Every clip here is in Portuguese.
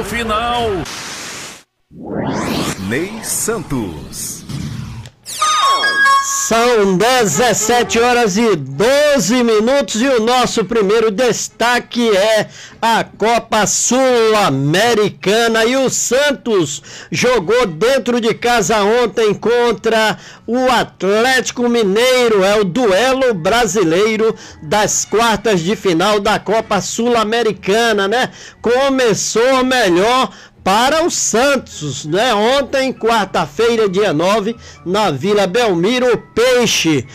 final. Ney Santos. São 17 horas e 12 minutos e o nosso primeiro destaque é a Copa Sul-Americana. E o Santos jogou dentro de casa ontem contra o Atlético Mineiro. É o duelo brasileiro das quartas de final da Copa Sul-Americana, né? Começou melhor para o Santos, né? Ontem, quarta-feira, dia 9, na Vila Belmiro, o Peixe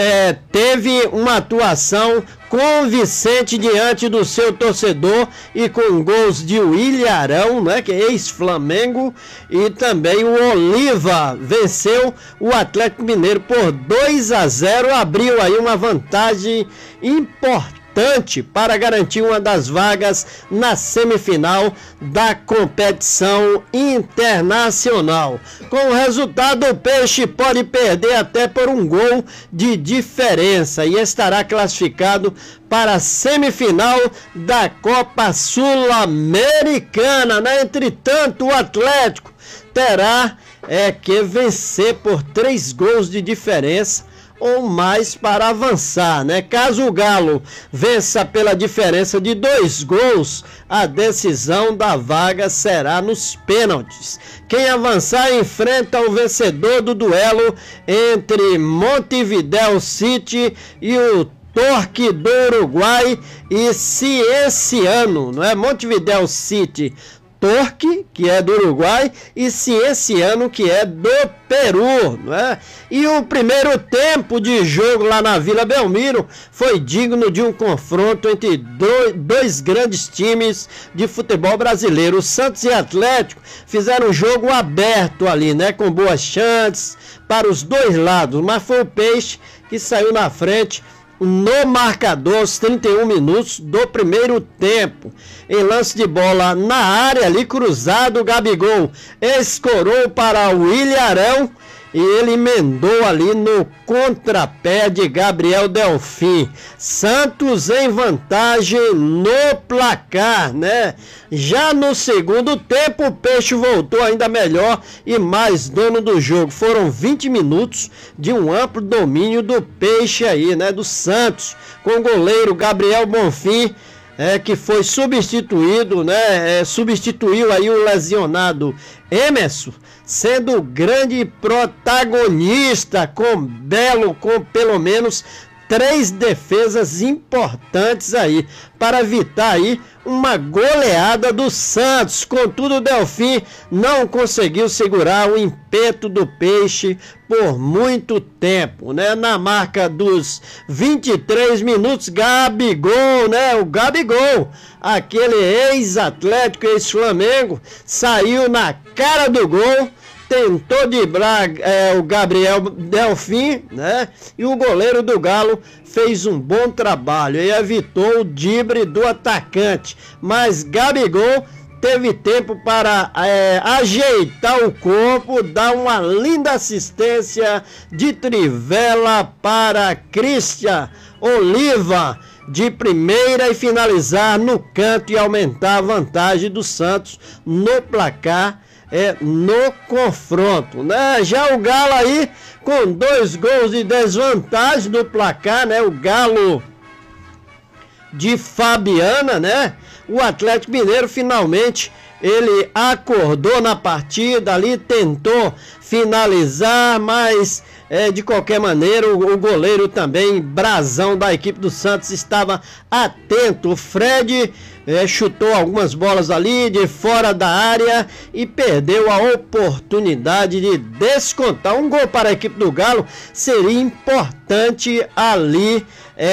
teve uma atuação convincente diante do seu torcedor e com gols de William Arão, né, que é ex-Flamengo, e também o Oliva venceu o Atlético Mineiro por 2-0, abriu aí uma vantagem importante para garantir uma das vagas na semifinal da competição internacional. Com o resultado, o Peixe pode perder até por um gol de diferença e estará classificado para a semifinal da Copa Sul-Americana, né? Entretanto, o Atlético terá que vencer por 3 gols de diferença ou mais para avançar, né? Caso o Galo vença pela diferença de 2 gols, a decisão da vaga será nos pênaltis. Quem avançar enfrenta o vencedor do duelo entre Montevideo City e o Torque do Uruguai e Cienciano, não é? Montevideo City, Torque, que é do Uruguai, e Cienciano, que é do Peru, não é? E o primeiro tempo de jogo lá na Vila Belmiro foi digno de um confronto entre dois grandes times de futebol brasileiro. O Santos e Atlético fizeram um jogo aberto ali, né? Com boas chances para os dois lados, mas foi o Peixe que saiu na frente no marcador aos 31 minutos do primeiro tempo. Em lance de bola na área ali, cruzado, o Gabigol escorou para o William Arão e ele emendou ali no contrapé de Gabriel Delfim. Santos em vantagem no placar, né? Já no segundo tempo, o Peixe voltou ainda melhor e mais dono do jogo. Foram 20 minutos de um amplo domínio do Peixe aí, né? Do Santos, com o goleiro Gabriel Bonfim, que foi substituído, né? Substituiu aí o lesionado Emerson, sendo o grande protagonista, com pelo menos 3 defesas importantes aí, para evitar aí uma goleada do Santos. Contudo, o Delfim não conseguiu segurar o ímpeto do Peixe por muito tempo, né? Na marca dos 23 minutos, Gabigol, né? O Gabigol, aquele ex-Atlético, ex-Flamengo, saiu na cara do gol, tentou driblar o Gabriel Delfim, né? E o goleiro do Galo fez um bom trabalho e evitou o drible do atacante. Mas Gabigol teve tempo para ajeitar o corpo, dar uma linda assistência de trivela para Christian Oliva de primeira e finalizar no canto e aumentar a vantagem do Santos no placar, no confronto, né? Já o Galo aí com 2 gols de desvantagem no placar, né? O Galo de Fabiana, né? O Atlético Mineiro finalmente ele acordou na partida ali, tentou finalizar, mas de qualquer maneira o goleiro também, Brazão, da equipe do Santos, estava atento. O Fred chutou algumas bolas ali de fora da área e perdeu a oportunidade de descontar. Um gol para a equipe do Galo seria importante ali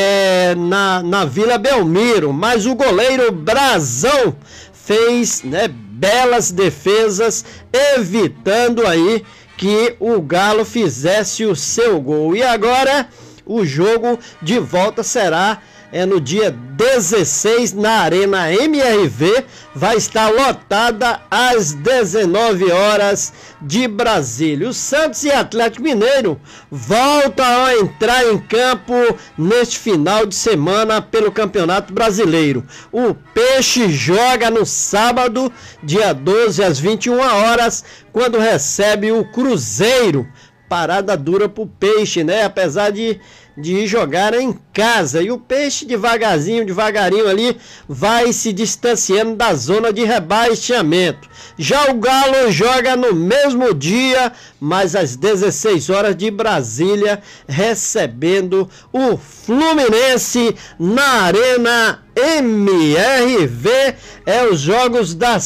na Vila Belmiro, mas o goleiro Brazão fez, né, belas defesas, evitando aí que o Galo fizesse o seu gol. E agora o jogo de volta será é no dia 16 na Arena MRV, vai estar lotada às 19 horas de Brasília. O Santos e Atlético Mineiro voltam a entrar em campo neste final de semana pelo Campeonato Brasileiro. O Peixe joga no sábado, dia 12 às 21 horas, quando recebe o Cruzeiro. Parada dura pro Peixe, né? Apesar de jogar em casa. E o Peixe devagarinho ali, vai se distanciando da zona de rebaixamento. Já o Galo joga no mesmo dia, mas às 16 horas de Brasília, recebendo o Fluminense na Arena MRV. É os jogos da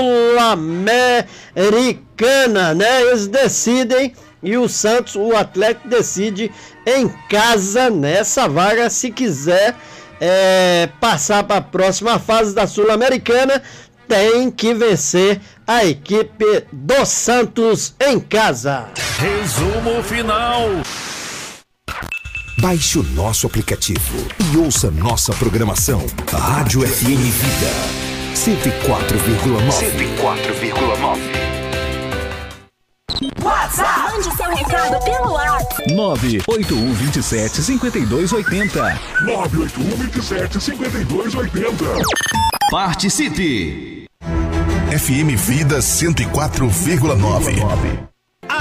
Sul-Americana, né? Eles decidem. E o Santos, o Atlético, decide em casa nessa vaga. Se quiser passar para a próxima fase da Sul-Americana, tem que vencer a equipe do Santos em casa. Resumo final. Baixe o nosso aplicativo e ouça nossa programação. Rádio FM Vida 104,9. WhatsApp. Mande seu recado pelo WhatsApp. 981275280. 981275280. Participe. FM Vida 104,9.